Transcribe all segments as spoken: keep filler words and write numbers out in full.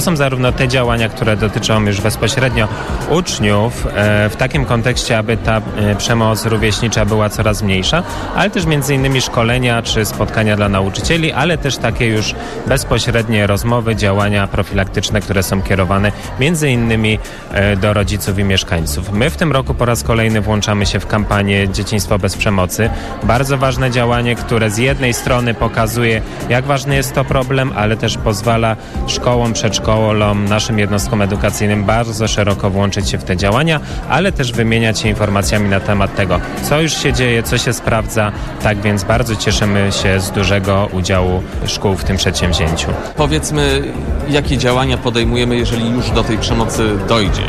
są zarówno te działania, które dotyczą już bezpośrednio uczniów, w takim kontekście, aby ta przemoc rówieśnicza była coraz mniejsza, ale też między innymi szkolenia czy spotkania dla nauczycieli, ale też takie już bezpośrednie rozmowy, działania profilaktyczne, które są kierowane między innymi do rodziców i mieszkańców. My w tym roku po raz kolejny włączamy się w kampanię Dzieciństwo bez przemocy. Bardzo ważne działanie, które z jednej strony pokazuje, jak ważny jest to problem, ale też pozwala szkołom, przedszkolom, naszym jednostkom edukacyjnym bardzo szeroko włączyć się w te działania, ale też wymieniać się informacjami na temat tego, co już się dzieje, co się sprawdza. Tak więc bardzo cieszymy się z dużego udziału szkół w tym przedsięwzięciu. Powiedzmy, jakie działania podejmujemy, jeżeli już do tej przemocy dojdzie?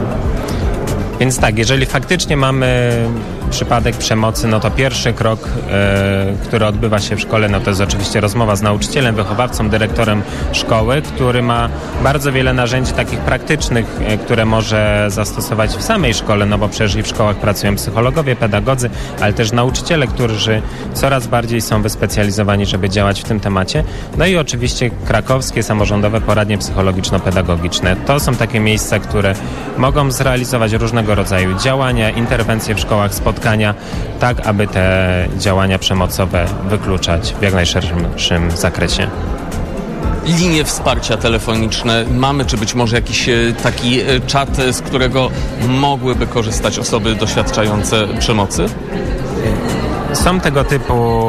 Więc tak, jeżeli faktycznie mamy przypadek przemocy, no to pierwszy krok, e, który odbywa się w szkole, no to jest oczywiście rozmowa z nauczycielem, wychowawcą, dyrektorem szkoły, który ma bardzo wiele narzędzi takich praktycznych, e, które może zastosować w samej szkole, no bo przecież i w szkołach pracują psychologowie, pedagodzy, ale też nauczyciele, którzy coraz bardziej są wyspecjalizowani, żeby działać w tym temacie. No i oczywiście krakowskie samorządowe poradnie psychologiczno-pedagogiczne. To są takie miejsca, które mogą zrealizować różnego rodzaju działania, interwencje w szkołach, spotkania, tak aby te działania przemocowe wykluczać w jak najszerszym zakresie. Linie wsparcia telefoniczne mamy, czy być może jakiś taki czat, z którego mogłyby korzystać osoby doświadczające przemocy? Są tego typu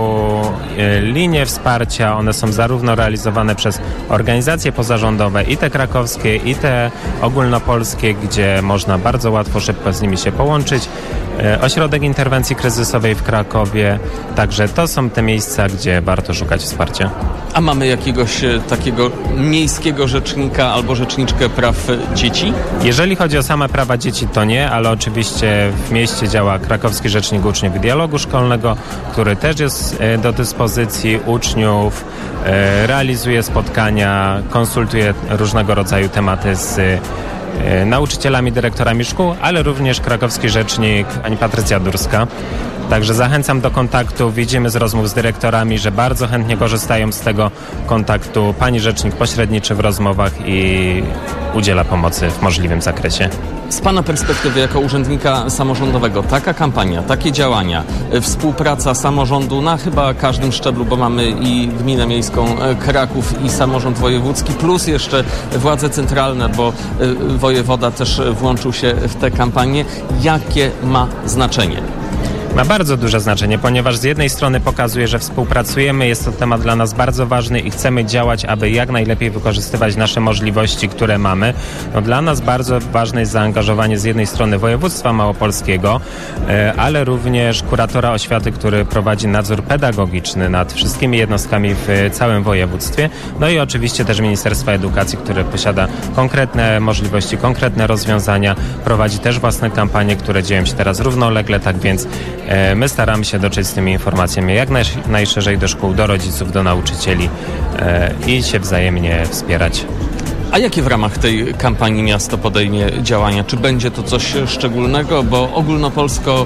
linie wsparcia, one są zarówno realizowane przez organizacje pozarządowe, i te krakowskie, i te ogólnopolskie, gdzie można bardzo łatwo, szybko z nimi się połączyć. Ośrodek Interwencji Kryzysowej w Krakowie, także to są te miejsca, gdzie warto szukać wsparcia. A mamy jakiegoś takiego miejskiego rzecznika albo rzeczniczkę praw dzieci? Jeżeli chodzi o same prawa dzieci, to nie, ale oczywiście w mieście działa Krakowski Rzecznik Uczniów i Dialogu Szkolnego, który też jest do dyspozycji uczniów, realizuje spotkania, konsultuje różnego rodzaju tematy z nauczycielami, dyrektorami szkół, ale również krakowski rzecznik pani Patrycja Durska. Także zachęcam do kontaktu. Widzimy z rozmów z dyrektorami, że bardzo chętnie korzystają z tego kontaktu. Pani rzecznik pośredniczy w rozmowach i udziela pomocy w możliwym zakresie. Z Pana perspektywy jako urzędnika samorządowego taka kampania, takie działania, współpraca samorządu na chyba każdym szczeblu, bo mamy i gminę miejską Kraków i samorząd wojewódzki, plus jeszcze władze centralne, bo wojewoda też włączył się w tę kampanię. Jakie ma znaczenie? Ma bardzo duże znaczenie, ponieważ z jednej strony pokazuje, że współpracujemy, jest to temat dla nas bardzo ważny i chcemy działać, aby jak najlepiej wykorzystywać nasze możliwości, które mamy. No, dla nas bardzo ważne jest zaangażowanie z jednej strony województwa małopolskiego, ale również kuratora oświaty, który prowadzi nadzór pedagogiczny nad wszystkimi jednostkami w całym województwie. No i oczywiście też Ministerstwa Edukacji, które posiada konkretne możliwości, konkretne rozwiązania, prowadzi też własne kampanie, które dzieją się teraz równolegle, tak więc my staramy się dotrzeć z tymi informacjami jak naj, najszerzej do szkół, do rodziców, do nauczycieli e, i się wzajemnie wspierać. A jakie w ramach tej kampanii miasto podejmie działania? Czy będzie to coś szczególnego? Bo ogólnopolsko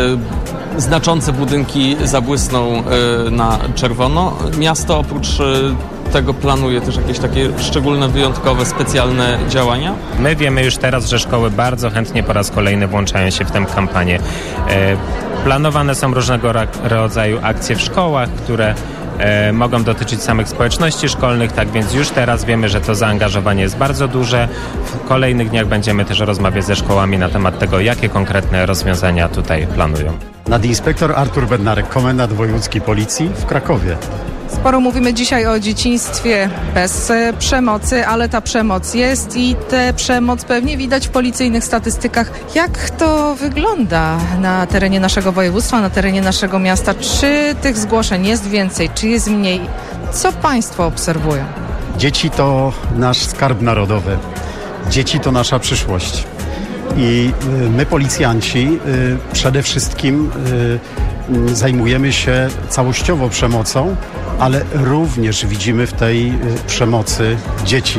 e, znaczące budynki zabłysną e, na czerwono. Miasto oprócz e, tego planuje też jakieś takie szczególne, wyjątkowe, specjalne działania? My wiemy już teraz, że szkoły bardzo chętnie po raz kolejny włączają się w tę kampanię. E, planowane są różnego rodzaju akcje w szkołach, które e, mogą dotyczyć samych społeczności szkolnych, tak więc już teraz wiemy, że to zaangażowanie jest bardzo duże. W kolejnych dniach będziemy też rozmawiać ze szkołami na temat tego, jakie konkretne rozwiązania tutaj planują. Nadinspektor Artur Bednarek, Komendant Wojewódzki Policji w Krakowie. Sporo mówimy dzisiaj o dzieciństwie bez przemocy, ale ta przemoc jest i tę przemoc pewnie widać w policyjnych statystykach. Jak to wygląda na terenie naszego województwa, na terenie naszego miasta? Czy tych zgłoszeń jest więcej, czy jest mniej? Co Państwo obserwują? Dzieci to nasz skarb narodowy. Dzieci to nasza przyszłość. I my, policjanci, przede wszystkim zajmujemy się całościowo przemocą, ale również widzimy w tej przemocy dzieci.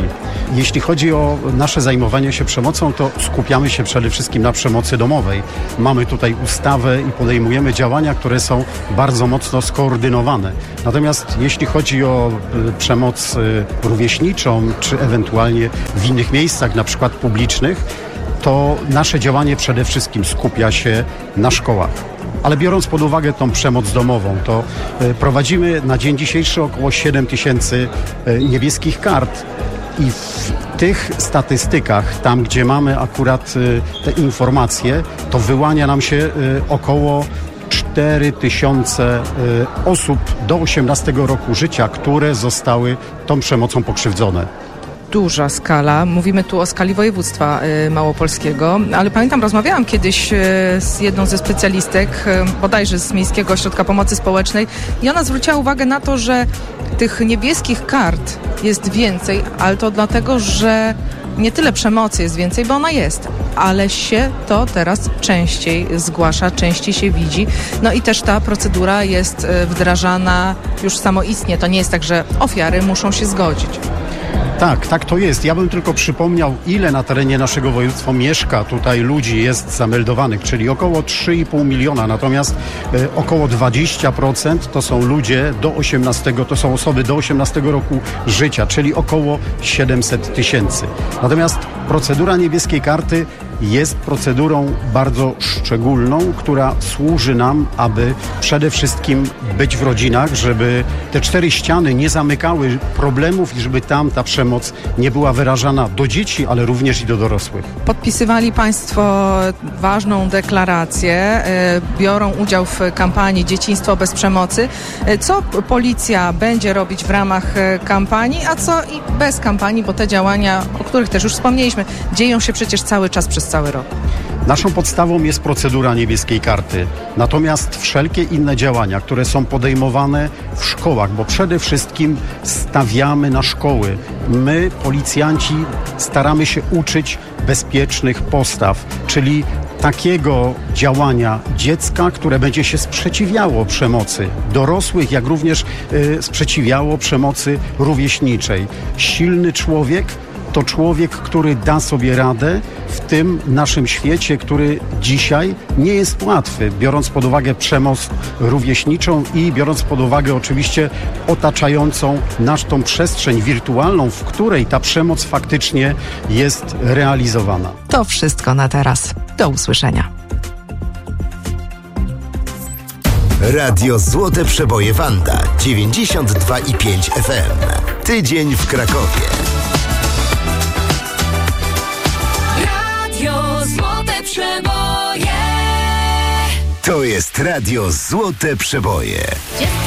Jeśli chodzi o nasze zajmowanie się przemocą, to skupiamy się przede wszystkim na przemocy domowej. Mamy tutaj ustawę i podejmujemy działania, które są bardzo mocno skoordynowane. Natomiast jeśli chodzi o y, przemoc y, rówieśniczą, czy ewentualnie w innych miejscach, na przykład publicznych, to nasze działanie przede wszystkim skupia się na szkołach. Ale biorąc pod uwagę tą przemoc domową, to y, prowadzimy na dzień dzisiejszy około siedem tysięcy y, niebieskich kart. I w tych statystykach, tam gdzie mamy akurat y, te informacje, to wyłania nam się y, około cztery tysiące y, osób do osiemnastego roku życia, które zostały tą przemocą pokrzywdzone. Duża skala. Mówimy tu o skali województwa y, małopolskiego, ale pamiętam, rozmawiałam kiedyś y, z jedną ze specjalistek, y, bodajże z Miejskiego Ośrodka Pomocy Społecznej, i ona zwróciła uwagę na to, że tych niebieskich kart jest więcej, ale to dlatego, że nie tyle przemocy jest więcej, bo ona jest, ale się to teraz częściej zgłasza, częściej się widzi. No i też ta procedura jest y, wdrażana już samoistnie. To nie jest tak, że ofiary muszą się zgodzić. Tak, tak to jest. Ja bym tylko przypomniał, ile na terenie naszego województwa mieszka tutaj ludzi jest zameldowanych, czyli około trzy i pół miliona, natomiast e, około dwadzieścia procent to są ludzie do osiemnastego, to są osoby do osiemnastego roku życia, czyli około siedemset tysięcy. Natomiast procedura niebieskiej karty jest procedurą bardzo szczególną, która służy nam, aby przede wszystkim być w rodzinach, żeby te cztery ściany nie zamykały problemów i żeby tam ta przemoc nie była wyrażana do dzieci, ale również i do dorosłych. Podpisywali Państwo ważną deklarację, biorą udział w kampanii Dzieciństwo bez przemocy. Co policja będzie robić w ramach kampanii, a co i bez kampanii, bo te działania, o których też już wspomnieliśmy, dzieją się przecież cały czas przez cały rok. Naszą podstawą jest procedura niebieskiej karty. Natomiast wszelkie inne działania, które są podejmowane w szkołach, bo przede wszystkim stawiamy na szkoły. My, policjanci, staramy się uczyć bezpiecznych postaw, czyli takiego działania dziecka, które będzie się sprzeciwiało przemocy dorosłych, jak również y, sprzeciwiało przemocy rówieśniczej. Silny człowiek to człowiek, który da sobie radę w tym naszym świecie, który dzisiaj nie jest łatwy, biorąc pod uwagę przemoc rówieśniczą i biorąc pod uwagę oczywiście otaczającą nas tą przestrzeń wirtualną, w której ta przemoc faktycznie jest realizowana. To wszystko na teraz. Do usłyszenia. Radio Złote Przeboje Wanda dziewięćdziesiąt dwa i pięć F M. Tydzień w Krakowie. Złote Przeboje. To jest Radio Złote Przeboje.